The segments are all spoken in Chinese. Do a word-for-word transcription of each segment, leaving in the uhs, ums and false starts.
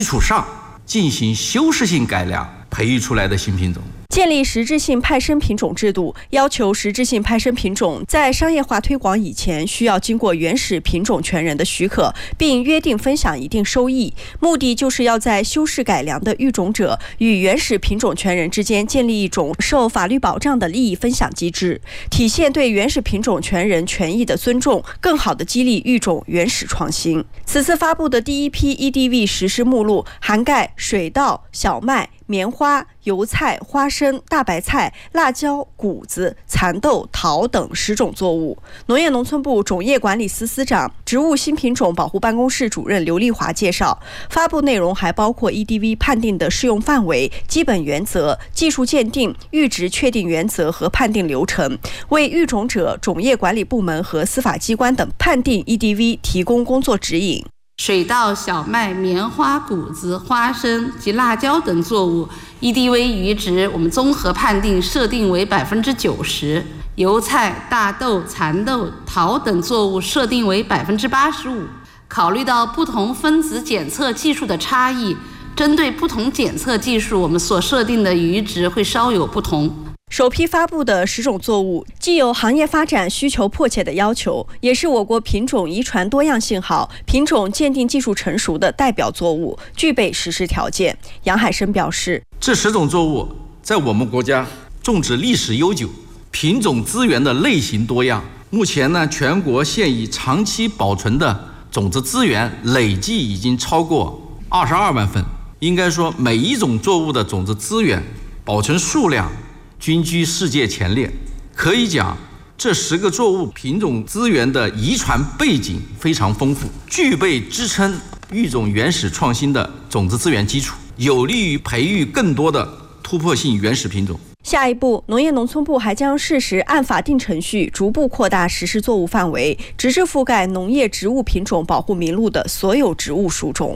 基础上进行修饰性改良培育出来的新品种。 建立实质性派生品种制度，要求实质性派生品种在商业化推广以前，需要经过原始品种权人的许可，并约定分享一定收益。目的就是要在修饰改良的育种者与原始品种权人之间建立一种受法律保障的利益分享机制，体现对原始品种权人权益的尊重，更好地激励育种原始创新。此次发布的第一批 E D V 实施目录涵盖水稻、小麦、棉花、油菜、花生、大白菜、辣椒、谷子、蚕豆、桃等十种作物。农业农村部种业管理司司长、植物新品种保护办公室主任刘丽华介绍，发布内容还包括 E D V 判定的适用范围、基本原则、技术鉴定、育殖确定原则和判定流程，为育种者、种业管理部门和司法机关等判定 E D V 提供工作指引。 水稻、小麦、棉花、谷子、花生及辣椒等作物 E D V 余值我们综合判定设定为百分之九十，油菜、大豆、蚕豆、桃等作物设定为百分之八十五。考虑到不同分子检测技术的差异，针对不同检测技术，我们所设定的余值会稍有不同。 首批发布的十种作物，既有行业发展需求迫切的要求，也是我国品种遗传多样性好、品种鉴定技术成熟的代表作物，具备实施条件。杨海生表示， 这十种作物在我们国家种植历史悠久，品种资源的类型多样。目前呢，全国现已长期保存的种子资源累计已经超过二十二万份。应该说，每一种作物的种子资源保存数量均居世界前列。可以讲，这十个作物品种资源的遗传背景非常丰富，具备支撑育种原始创新的种子资源基础，有利于培育更多的突破性原始品种。 下一步，农业农村部还将适时按法定程序逐步扩大实施作物范围，直至覆盖农业植物品种保护名录的所有植物属种。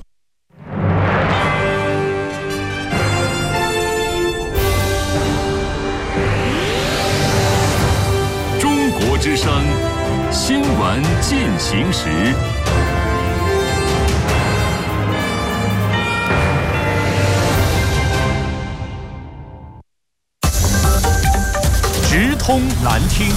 之声新闻进行时，直通蓝厅。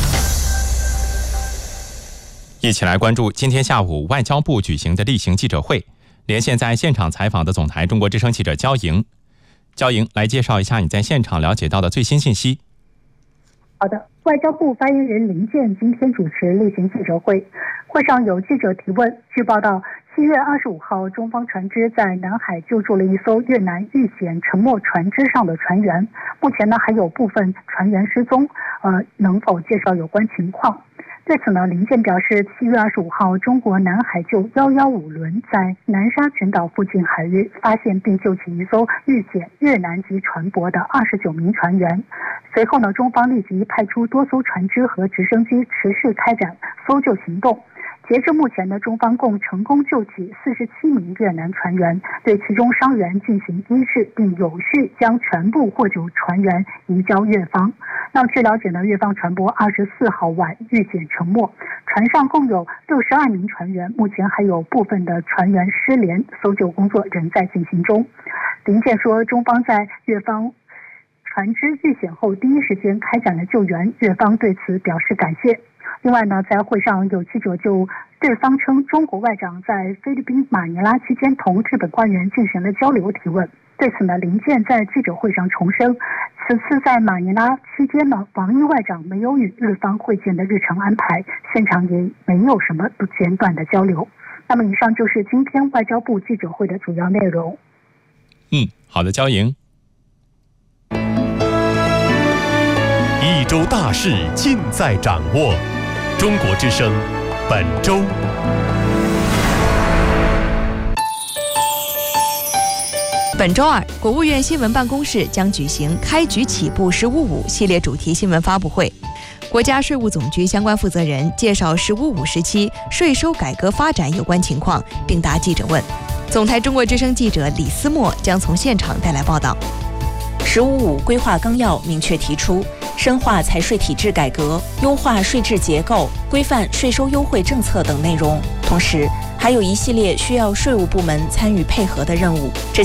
一起来关注今天下午外交部举行的例行记者会。连线在现场采访的总台中国之声记者焦莹，焦莹来介绍一下你在现场了解到的最新信息。 好的，外交部发言人林健今天主持例行记者会，会上有记者提问。据报道，七月二十五号，中方船只在南海救助了一艘越南遇险沉没船只上的船员，目前呢还有部分船员失踪，呃，能否介绍有关情况？对此呢，林健表示，七月二十五号，中国南海救一一五轮在南沙群岛附近海域发现并救起一艘遇险越南籍船舶的二十九名船员。随后呢，中方立即派出多艘船只和直升机持续开展搜救行动。截至目前呢，中方共成功救起四十七名越南船员，对其中伤员进行医治，并有序将全部获救船员移交越方。那据了解呢，越方船舶二十四号晚遇险沉没，船上共有六十二名船员，目前还有部分的船员失联，搜救工作仍在进行中。林健说，中方在越方船只遇险后第一时间开展了救援，越方对此表示感谢。另外呢，在会上有记者就对方称中国外长在菲律宾马尼拉期间同日本官员进行了交流提问。对此呢，林健在记者会上重申，此次在马尼拉期间呢，王毅外长没有与日方会见的日程安排，现场也没有什么不间断的交流。那么以上就是今天外交部记者会的主要内容。 嗯，好的，焦莹。 一周大事尽在掌握，中国之声本周。 本周二，国务院新闻办公室将举行“开局起步十五五”系列主题新闻发布会。国家税务总局相关负责人介绍“十五五”时期税收改革发展有关情况，并答记者问。总台中国之声记者李思墨将从现场带来报道。 十五五规划纲要明确提出，深化财税体制改革，优化税制结构，规范税收优惠政策等内容，同时还有一系列需要税务部门参与配合的任务。这